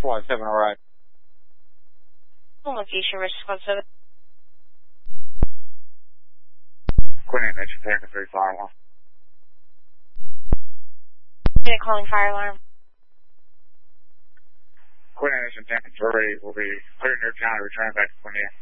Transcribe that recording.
Squad 7, alright. Home location, Rich Squad 7. Quinn Nation, Panther 3, fire alarm. Unit calling fire alarm. Quinn Nation, Panther 3 will be clearing your county, returning back to Quinn.